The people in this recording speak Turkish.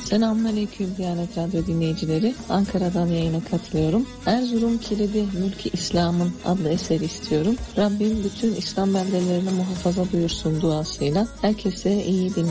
Selamünaleyküm Diyanet Radyo dinleyicileri. Ankara'dan yayına katılıyorum. Erzurum Kilidi Mülk-i İslam'ın adlı eseri istiyorum. Rabbim bütün İslam beldelerini muhafaza buyursun duasıyla. Herkese iyi dinlemeler.